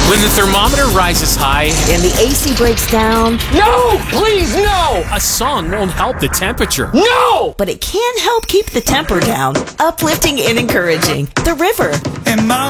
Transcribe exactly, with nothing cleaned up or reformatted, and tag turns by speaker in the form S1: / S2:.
S1: When the thermometer rises high
S2: and the A C breaks down.
S3: No! Please, no!
S1: a song won't help the temperature.
S3: No!
S2: But it can help keep the temper down. Uplifting and encouraging. The River.
S4: And my